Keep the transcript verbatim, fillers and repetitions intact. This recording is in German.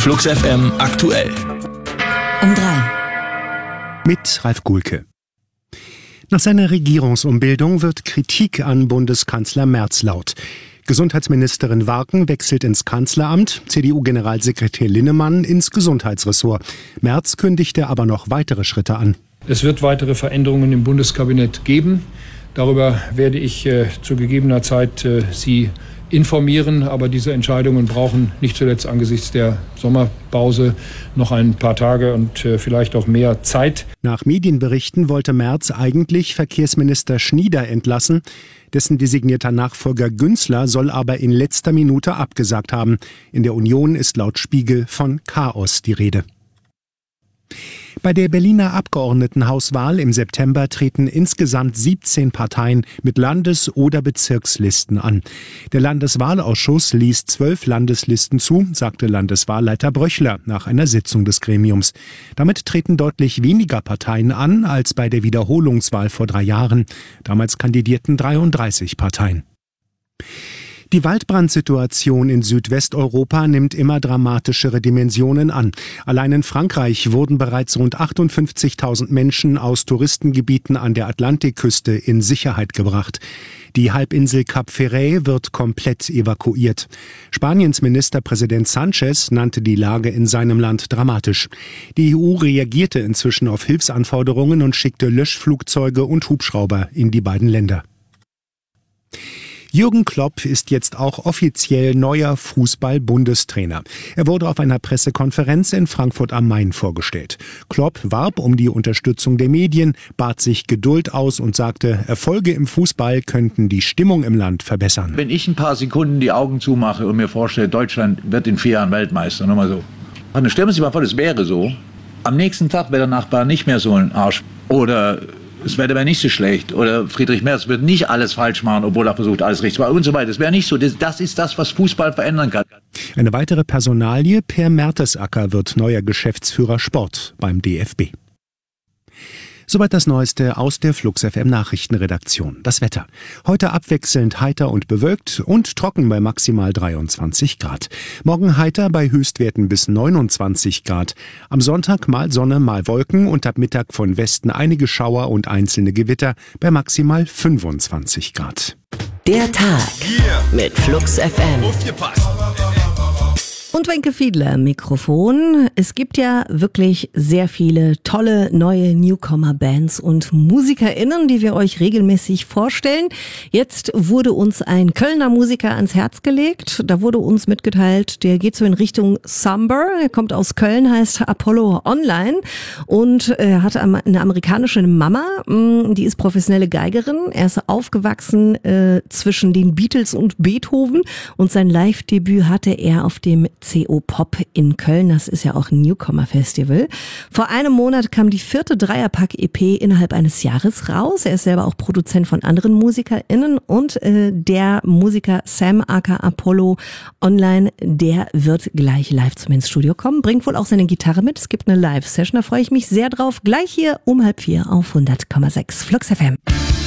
Flux F M aktuell. Um drei. Mit Ralf Gulke. Nach seiner Regierungsumbildung wird Kritik an Bundeskanzler Merz laut. Gesundheitsministerin Warken wechselt ins Kanzleramt, C D U-Generalsekretär Linnemann ins Gesundheitsressort. Merz kündigte aber noch weitere Schritte an. Es wird weitere Veränderungen im Bundeskabinett geben. Darüber werde ich äh, zu gegebener Zeit äh, Sie informieren. Aber diese Entscheidungen brauchen nicht zuletzt angesichts der Sommerpause noch ein paar Tage und äh, vielleicht auch mehr Zeit. Nach Medienberichten wollte Merz eigentlich Verkehrsminister Schnieder entlassen. Dessen designierter Nachfolger Günzler soll aber in letzter Minute abgesagt haben. In der Union ist laut Spiegel von Chaos die Rede. Bei der Berliner Abgeordnetenhauswahl im September treten insgesamt siebzehn Parteien mit Landes- oder Bezirkslisten an. Der Landeswahlausschuss ließ zwölf Landeslisten zu, sagte Landeswahlleiter Bröchler nach einer Sitzung des Gremiums. Damit treten deutlich weniger Parteien an als bei der Wiederholungswahl vor drei Jahren. Damals kandidierten dreiunddreißig Parteien. Die Waldbrandsituation in Südwesteuropa nimmt immer dramatischere Dimensionen an. Allein in Frankreich wurden bereits rund achtundfünfzigtausend Menschen aus Touristengebieten an der Atlantikküste in Sicherheit gebracht. Die Halbinsel Cap Ferret wird komplett evakuiert. Spaniens Ministerpräsident Sanchez nannte die Lage in seinem Land dramatisch. Die E U reagierte inzwischen auf Hilfsanforderungen und schickte Löschflugzeuge und Hubschrauber in die beiden Länder. Jürgen Klopp ist jetzt auch offiziell neuer Fußball-Bundestrainer. Er wurde auf einer Pressekonferenz in Frankfurt am Main vorgestellt. Klopp warb um die Unterstützung der Medien, bat sich Geduld aus und sagte, Erfolge im Fußball könnten die Stimmung im Land verbessern. Wenn ich ein paar Sekunden die Augen zumache und mir vorstelle, Deutschland wird in vier Jahren Weltmeister, nochmal so. Dann stellen Sie sich mal vor, das wäre so. Am nächsten Tag wäre der Nachbar nicht mehr so ein Arsch. Oder das Wetter wäre nicht so schlecht. Oder Friedrich Merz wird nicht alles falsch machen, obwohl er versucht, alles richtig zu machen und so weiter. Das wäre nicht so. Das, das ist das, was Fußball verändern kann. Eine weitere Personalie, Per Mertesacker wird neuer Geschäftsführer Sport beim D F B. Soweit das Neueste aus der Flux F M Nachrichtenredaktion. Das Wetter. Heute abwechselnd heiter und bewölkt und trocken bei maximal dreiundzwanzig Grad. Morgen heiter bei Höchstwerten bis neunundzwanzig Grad. Am Sonntag mal Sonne, mal Wolken und ab Mittag von Westen einige Schauer und einzelne Gewitter bei maximal fünfundzwanzig Grad. Der Tag mit Flux F M. Und Wenke Fiedler, Mikrofon. Es gibt ja wirklich sehr viele tolle neue Newcomer-Bands und MusikerInnen, die wir euch regelmäßig vorstellen. Jetzt wurde uns ein Kölner Musiker ans Herz gelegt. Da wurde uns mitgeteilt, der geht so in Richtung Somber. Er kommt aus Köln, heißt Apollo Online und er hat eine amerikanische Mama, die ist professionelle Geigerin. Er ist aufgewachsen äh, zwischen den Beatles und Beethoven und sein Live-Debüt hatte er auf dem C O Pop in Köln. Das ist ja auch ein Newcomer-Festival. Vor einem Monat kam die vierte Dreierpack-E P innerhalb eines Jahres raus. Er ist selber auch Produzent von anderen MusikerInnen und äh, der Musiker Sam aka Apollo Online, der wird gleich live zum ins Studio kommen, bringt wohl auch seine Gitarre mit. Es gibt eine Live-Session, da freue ich mich sehr drauf. Gleich hier um halb vier auf hundert Komma sechs Flux F M.